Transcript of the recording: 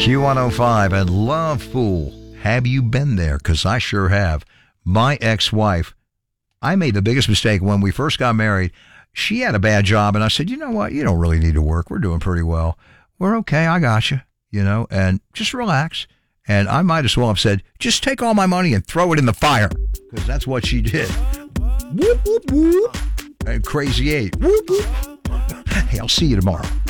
Q105 and Love Fool. Have you been there? Because I sure have. My ex-wife, I made the biggest mistake when we first got married. She had a bad job, and I said, you know what? You don't really need to work. We're doing pretty well. We're okay. I got you, and just relax. And I might as well have said, just take all my money and throw it in the fire, because that's what she did. Whoop, whoop, whoop. And Crazy 8. Whoop, whoop. Hey, I'll see you tomorrow.